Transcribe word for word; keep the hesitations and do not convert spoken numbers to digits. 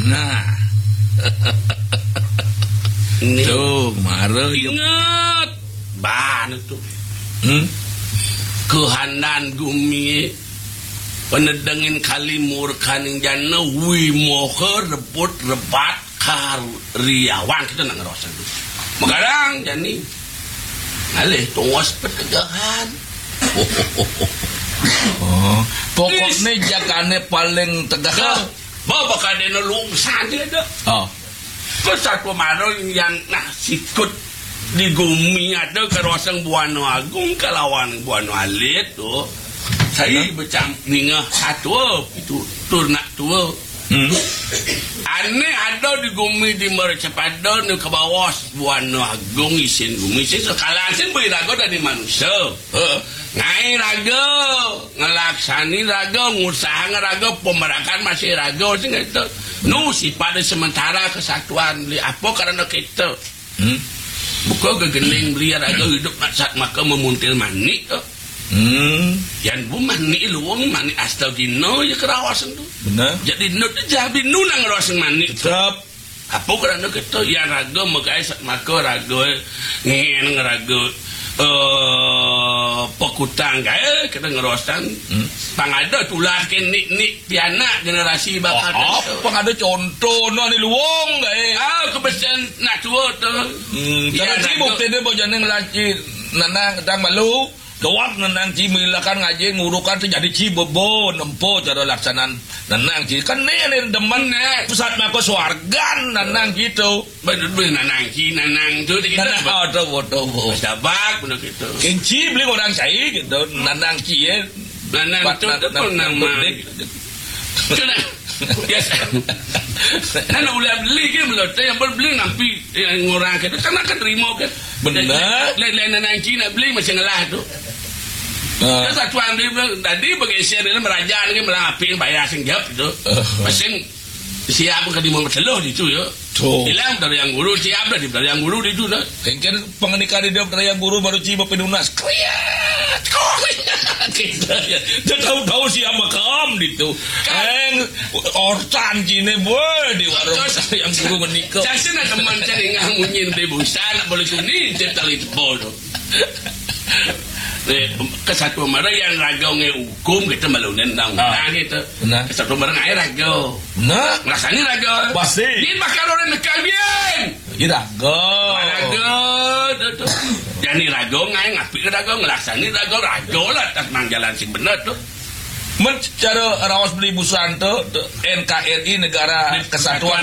Nah. Tuh, marah. Ingat. Ban itu. Hmm? Kehanan gumi. Penedengin kalimur kaning jana wimohe rebut rebat kariawan kita nak ngerosan tu. Magarang jani. Alih tungos petegahan. Oh, pokoknya jagane paling tegak. Bawa kadena lungsan dia dah. Oh. Kesat pemarong yang nah sikut di gumi ada kerosang Buano Agung kalawan Buano Alit tu. Saya macam ninga satu itu turnak tua. Hmm. Ane ada di gumi di Mercapada ni ke bawah Buano Agung isin gumi isin sekalan isin beri raga dari manusia. Uh. Ngai raga ngelaksani raga ngusaha raga pemerakan masih raga sing itu. Nu si pada sementara kesatuan beli apa karena kita. Hmm. Buka gegening beli raga hidup saat maka memuntil manik tu. Hmm. Yang bu manik luang manik astagino ya kerawasan tu. Benar. Jadi nu tu jabi nu nang kerawasan manik. Tetap. Apa kerana kita ya raga magai saat maka raga ngeng raga Uh, pekutang kaya kita ngerosan hmm? pangada tulah kenik nik pianak generasi bakal oh, apa pangada contoh no ni luong kaya ah kebesan nak tua tu hmm, jangan ya, sibuk tadi bojane ngelaci nanang ketang malu doang nanang ci milakan ngaji ngurukan tu jadi ci bebo nempo cara laksanaan nanang ci kan ni ni demen ni pusat mako swargan nanang gitu bener-bener nanang ci nanang tu kita nanang ada foto sabak bener gitu kenci beli orang saya gitu nanang ci ya nanang tu tu pun nama kena biasa nana boleh beli ke belum yang beli nampi yang orang kita kan akan terima kan benar lain-lain nanang ci nak beli macam ngelah tu. Uh. Satu ambil tadi bergeser dalam merajaan ni melapin bayar singgap tu. Masing siap ke di mau berteluh di tu ya. Hilang dari yang guru siap dah dari yang guru di tu dah. Kengken pengenikan dia dari yang guru baru ciba penunas. Kriat. Kita ya. Dia tahu-tahu siapa makam di tu. Keng ortan cine boy di warung yang guru menikah. Saya nak teman cari ngamunyin di busa nak boleh suni dia tali tebal tu. Kesatuan marah yang raga nge hukum kita malu nendang nah gitu. Kesatuan marah ngai raga. Nah, rasanya raga. Pasti. Dia bakal orang nekal bien. Ini raga. Raga tu. Jadi raga ngai ngapi raga ngelaksani raga raga lah tak nang jalan sing bener tu. Men cara rawas beli busan tu N K R I Negara Kesatuan